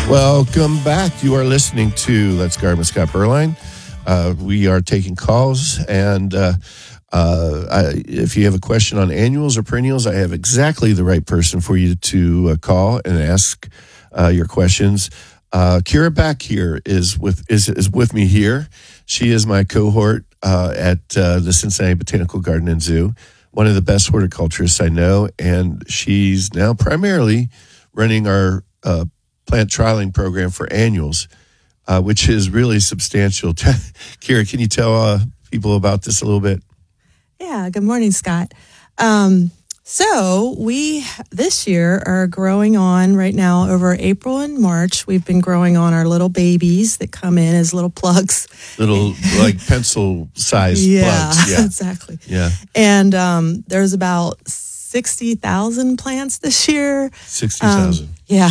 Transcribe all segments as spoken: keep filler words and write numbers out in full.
Welcome back. You are listening to Let's Garden with Scott Berline. Uh, we are taking calls, and uh, uh, I, if you have a question on annuals or perennials, I have exactly the right person for you to uh, call and ask uh, your questions. Uh, Kira back here is with is is with me here. She is my cohort uh, at uh, the Cincinnati Botanical Garden and Zoo, one of the best horticulturists I know, and she's now primarily running our uh, plant trialing program for annuals, uh, which is really substantial. Kira, can you tell uh, people about this a little bit? Yeah, good morning, Scott. Um, so we, this year, are growing on right now over April and March. We've been growing on our little babies that come in as little plugs. Little, like pencil-sized yeah, plugs. Yeah, exactly. Yeah. And um, there's about sixty thousand plants this year. sixty thousand. Um, yeah.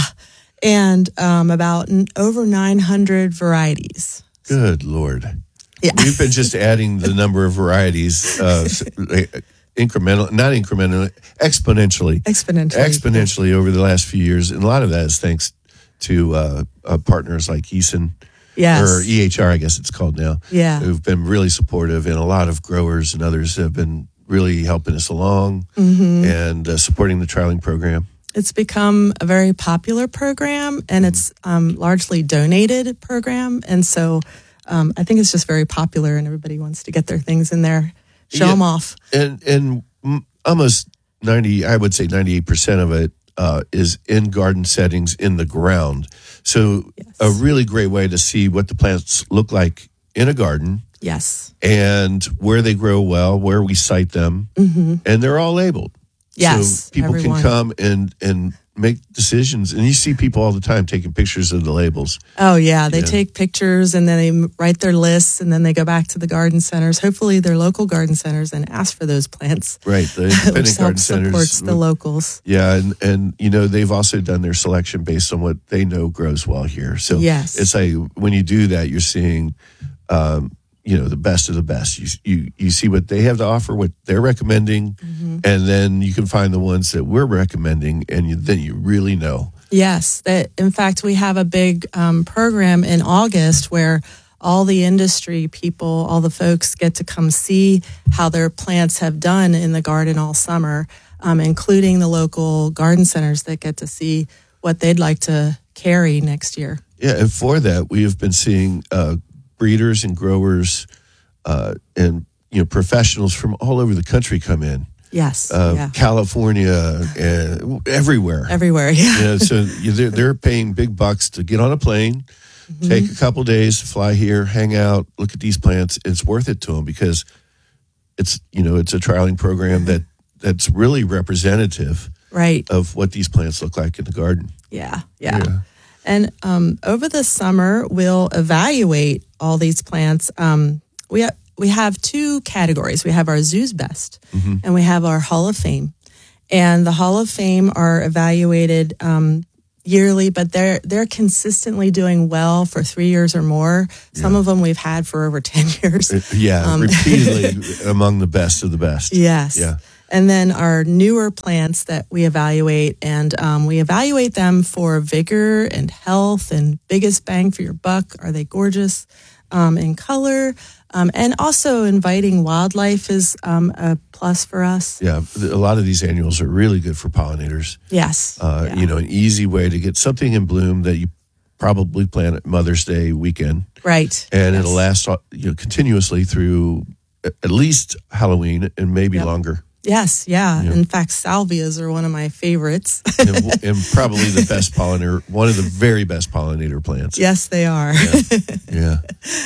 And um, about n- over nine hundred varieties. Good Lord. Yeah. We've been just adding the number of varieties, uh, incremental, not incrementally, exponentially. Exponentially. Exponentially over the last few years. And a lot of that is thanks to uh, uh, partners like Eason. Yes. Or E H R, I guess it's called now. Yeah. Who've been really supportive, and a lot of growers and others have been really helping us along Mm-hmm. and uh, supporting the trialing program. It's become a very popular program, and it's um, largely donated program. And so um, I think it's just very popular, and everybody wants to get their things in there, show Yeah. them off. And and m- almost ninety, I would say ninety-eight percent of it uh, is in garden settings in the ground. So Yes. a really great way to see what the plants look like in a garden Yes. and where they grow well, where we site them, Mm-hmm. and they're all labeled. Yes. So people everyone. can come and, and make decisions. And you see people all the time taking pictures of the labels. Oh, yeah. They Yeah. take pictures, and then they write their lists, and then they go back to the garden centers, hopefully their local garden centers, and ask for those plants. Right. The Which independent garden helps supports centers. the locals. Yeah. And, and, you know, they've also done their selection based on what they know grows well here. So Yes. it's like when you do that, you're seeing, um, you know, the best of the best. You, you, you see what they have to offer, what they're recommending, Mm-hmm. and then you can find the ones that we're recommending, and you, then you really know. Yes. That, in fact, we have a big um, program in August where all the industry people, all the folks get to come see how their plants have done in the garden all summer, um, including the local garden centers that get to see what they'd like to carry next year. Yeah, and for that, we have been seeing uh, breeders and growers uh, and you know professionals from all over the country come in. Yes. Uh, yeah. California, and everywhere. Everywhere. Yeah. You know, so you- they're, they're paying big bucks to get on a plane, Mm-hmm. take a couple days, fly here, hang out, look at these plants. It's worth it to them because it's you know it's a trialing program that that's really representative Right. of what these plants look like in the garden. Yeah. Yeah. And um, over the summer, we'll evaluate all these plants. Um, we ha- we have two categories. We have our Zoo's Best, Mm-hmm. and we have our Hall of Fame. And the Hall of Fame are evaluated um, yearly, but they're they're consistently doing well for three years or more. Some of them we've had for over ten years. Yeah, Um, repeatedly among the best of the best. Yes. Yeah. And then our newer plants that we evaluate, and um, we evaluate them for vigor and health and biggest bang for your buck. Are they gorgeous um, in color? Um, and also inviting wildlife is um, a plus for us. Yeah, a lot of these annuals are really good for pollinators. Yes. Uh, Yeah. You know, an easy way to get something in bloom that you probably plant at Mother's Day weekend, Right. and Yes. it'll last uh, you know continuously through at least Halloween and maybe Yep. longer. Yes. Yeah. Yeah. In fact, salvias are one of my favorites. and, and probably the best pollinator, one of the very best pollinator plants. Yes, they are. Yeah.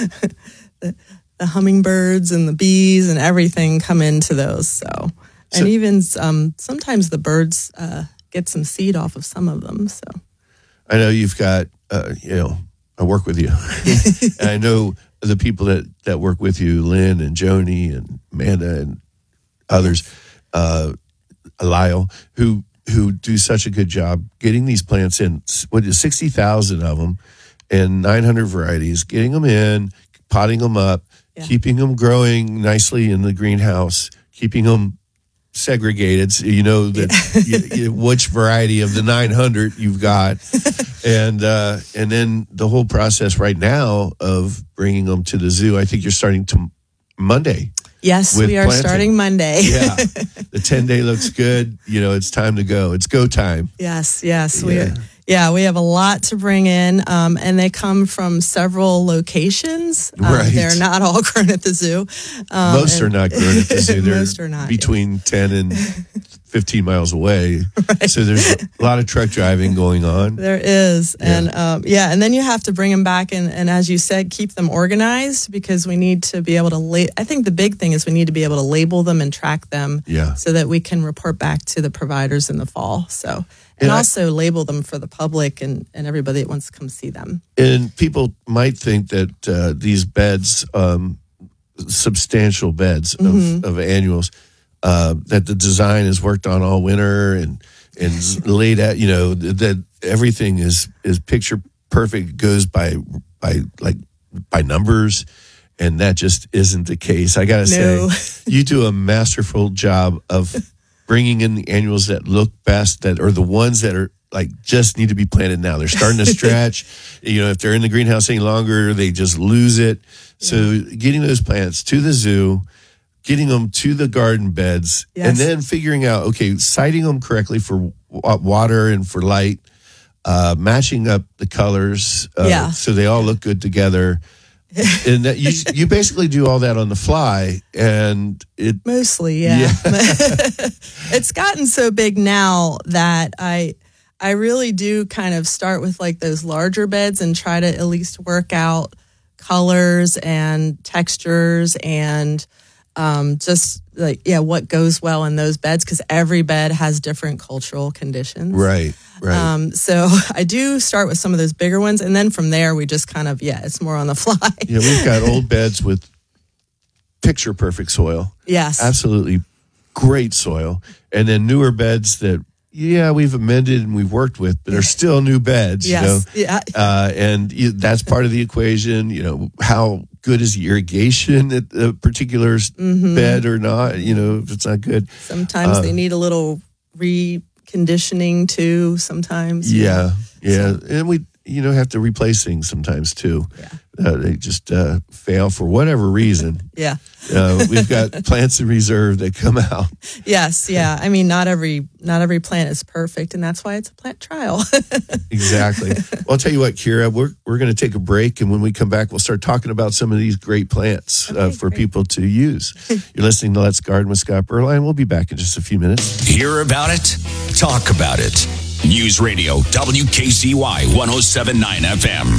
The hummingbirds and the bees and everything come into those. So, and So- even um, sometimes the birds uh, get some seed off of some of them. So, I know you've got, uh, you know, I work with you. And I know the people that, that work with you, Lynn and Joni and Amanda and others, uh, Lyle, who who do such a good job getting these plants in. What is sixty thousand of them and nine hundred varieties, getting them in, potting them up, Yeah. keeping them growing nicely in the greenhouse, keeping them segregated, so you know that you, you, which variety of the nine hundred you've got, and uh, and then the whole process right now of bringing them to the zoo. I think you're starting to Monday. Yes, we are planting. starting Monday. Yeah, the ten day looks good. You know, it's time to go. It's go time. Yes, yes, Yeah. we are. Yeah, we have a lot to bring in, um, and they come from several locations. Um, Right. They're not all grown at the zoo. Um, Most and- are not grown at the zoo. They're Most are not, between ten and fifteen miles away. Right. So there's a lot of truck driving going on. There is. Yeah. And um, yeah, and then you have to bring them back and, and as you said, keep them organized because we need to be able to, la- I think the big thing is we need to be able to label them and track them Yeah. so that we can report back to the providers in the fall. So, and, And I- also label them for the public and, and everybody that wants to come see them. And people might think that uh, these beds, um, substantial beds of, Mm-hmm. of annuals, uh, that the design is worked on all winter and and laid out. You know that everything is is picture perfect. Goes by by like by numbers, and that just isn't the case. I gotta No. say, you do a masterful job of bringing in the annuals that look best, that are the ones that are like just need to be planted now. They're starting to stretch. You know, if they're in the greenhouse any longer, they just lose it. So getting those plants to the zoo, getting them to the garden beds, Yes. and then figuring out, okay, siting them correctly for wa- water and for light, uh, matching up the colors uh, Yeah. so they all look good together. And that you you basically do all that on the fly, and it Mostly, yeah. It's gotten so big now that I I really do kind of start with like those larger beds and try to at least work out colors and textures and um, just like yeah, what goes well in those beds because every bed has different cultural conditions. right right. Um, so I do start with some of those bigger ones, and then from there we just kind of yeah, it's more on the fly. Yeah, we've got old beds with picture perfect soil. Yes. Absolutely great soil. And then newer beds that, yeah, we've amended and we've worked with, but they're still new beds, Yes. you know. Yeah. Uh, and you, that's part of the equation. You know, how good is the irrigation at a particular Mm-hmm. bed or not? You know, if it's not good. Sometimes Uh, they need a little reconditioning too. Sometimes, Yeah, yeah. And we, you know, have to replace things sometimes too. Yeah. Uh, they just uh, fail for whatever reason. yeah, Uh, we've got plants in reserve that come out. yes, yeah. I mean, not every not every plant is perfect, and that's why it's a plant trial. Exactly. Well, I'll tell you what, Kira, we're we're going to take a break, and when we come back, we'll start talking about some of these great plants uh, Okay, for great. people to use. You're listening to Let's Garden with Scott Berline. We'll be back in just a few minutes. Hear about it? Talk about it. News Radio W K C Y one oh seven point nine F M.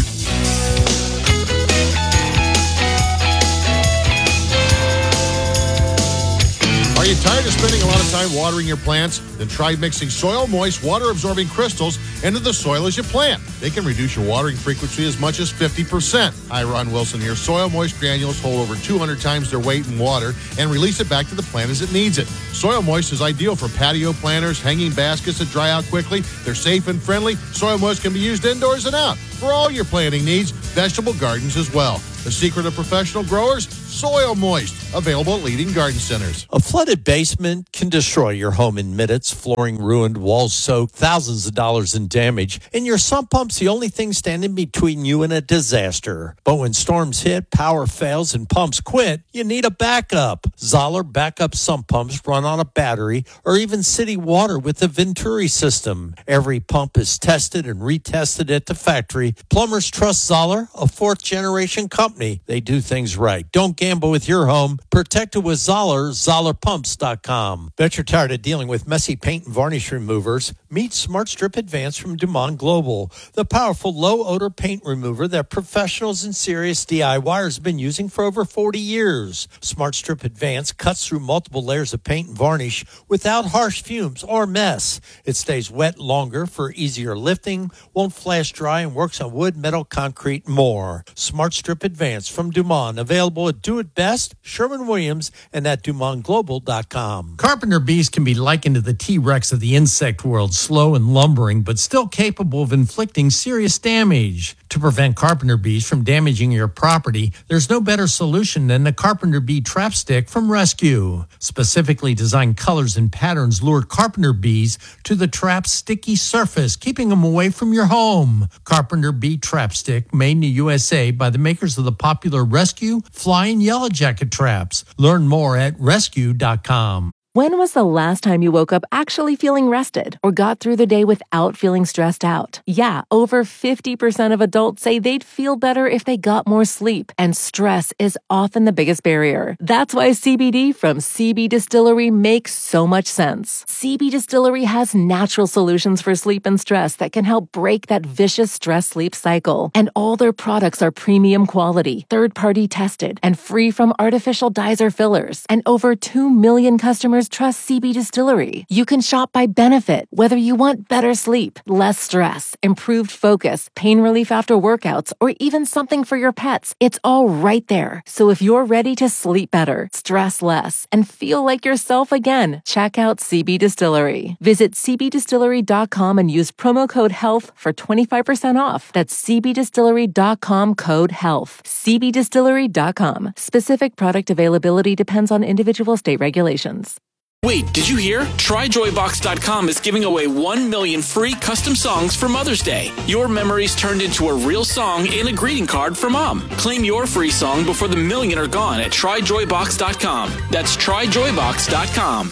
Are you tired of spending a lot of time watering your plants? Then try mixing soil moist, water-absorbing crystals into the soil as you plant. They can reduce your watering frequency as much as fifty percent. Hi, Ron Wilson here. Soil moist granules hold over two hundred times their weight in water and release it back to the plant as it needs it. Soil moist is ideal for patio planters, hanging baskets that dry out quickly. They're safe and friendly. Soil moist can be used indoors and out for all your planting needs, vegetable gardens as well. The secret of professional growers? Soil moist. Available at leading garden centers. A flooded basement can destroy your home in minutes. Flooring ruined, walls soaked, thousands of dollars in damage. And your sump pump's the only thing standing between you and a disaster. But when storms hit, power fails, and pumps quit, you need a backup. Zoller backup sump pumps run on a battery or even city water with the Venturi system. Every pump is tested and retested at the factory. Plumbers trust Zoller, a fourth generation company. They do things right. Don't gamble with your home. Protect it with Zoller, Zoller Pumps dot com. Bet you're tired of dealing with messy paint and varnish removers. Meet Smart Strip Advanced from Dumont Global, the powerful low-odor paint remover that professionals and serious DIYers have been using for over forty years. Smart Strip Advanced cuts through multiple layers of paint and varnish without harsh fumes or mess. It stays wet longer for easier lifting, won't flash dry, and works on wood, metal, concrete, and more. Smart Strip Advanced from Dumont, available at Do It Best, Sherwin-Williams, and at Dumont Global dot com. Carpenter bees can be likened to the T-Rex of the insect world, slow and lumbering, but still capable of inflicting serious damage. To prevent carpenter bees from damaging your property, there's no better solution than the Carpenter Bee Trap Stick from Rescue. Specifically designed colors and patterns lure carpenter bees to the trap's sticky surface, keeping them away from your home. Carpenter Bee Trap Stick, made in the U S A by the makers of the popular Rescue, Fly, and Yellow Jacket traps. Learn more at rescue dot com. When was the last time you woke up actually feeling rested or got through the day without feeling stressed out? Yeah, over fifty percent of adults say they'd feel better if they got more sleep, and stress is often the biggest barrier. That's why C B D from C B Distillery makes so much sense. C B Distillery has natural solutions for sleep and stress that can help break that vicious stress-sleep cycle. And all their products are premium quality, third-party tested, and free from artificial dyes or fillers. And over two million customers trust C B Distillery. You can shop by benefit, whether you want better sleep, less stress, improved focus, pain relief after workouts, or even something for your pets. It's all right there. So if you're ready to sleep better, stress less, and feel like yourself again, check out C B Distillery. Visit c b distillery dot com and use promo code HEALTH for twenty-five percent off. That's c b distillery dot com code HEALTH. c b distillery dot com. Specific product availability depends on individual state regulations. Wait, did you hear? Try joy box dot com is giving away one million free custom songs for Mother's Day. Your memories turned into a real song in a greeting card for Mom. Claim your free song before the million are gone at try joy box dot com. That's try joy box dot com.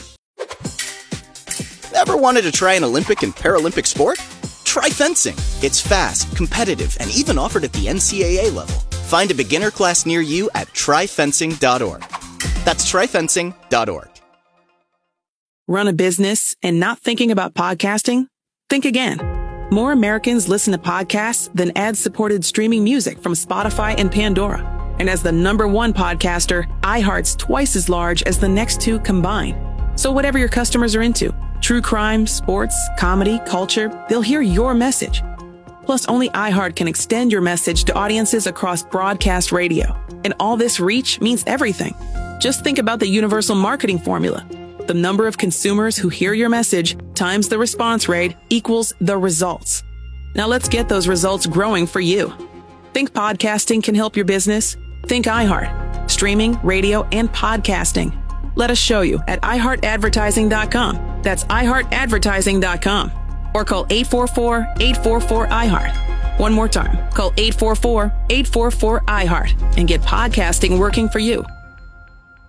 Ever wanted to try an Olympic and Paralympic sport? Try fencing. It's fast, competitive, and even offered at the N C A A level. Find a beginner class near you at try fencing dot org. That's try fencing dot org. Run a business and not thinking about podcasting? Think again. More Americans listen to podcasts than ad-supported streaming music from Spotify and Pandora. And as the number one podcaster, iHeart's twice as large as the next two combined. So whatever your customers are into, true crime, sports, comedy, culture, they'll hear your message. Plus, only iHeart can extend your message to audiences across broadcast radio. And all this reach means everything. Just think about the universal marketing formula. The number of consumers who hear your message times the response rate equals the results. Now let's get those results growing for you. Think podcasting can help your business? Think iHeart. Streaming, radio, and podcasting. Let us show you at i heart advertising dot com. That's i heart advertising dot com. Or call eight four four, eight four four, I heart. One more time. Call eight four four, eight four four, I heart and get podcasting working for you.